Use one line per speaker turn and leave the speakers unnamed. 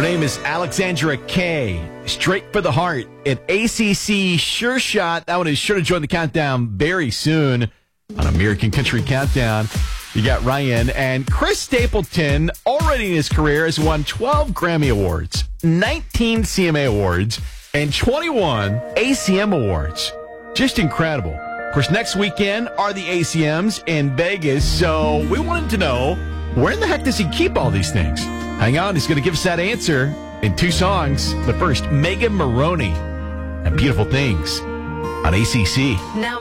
Her name is Alexandra Kay. Straight for the Heart. An ACC Sure Shot. That one is sure to join the countdown very soon on American Country Countdown. You got Ryan and Chris Stapleton, already in his career, has won 12 Grammy Awards, 19 CMA Awards, and 21 ACM Awards. Just incredible. Of course, next weekend are the ACMs in Vegas, so we wanted to know, where in the heck does he keep all these things? Hang on, he's going to give us that answer in 2 songs. But first, Megan Maroney and Beautiful Things on ACC.
Now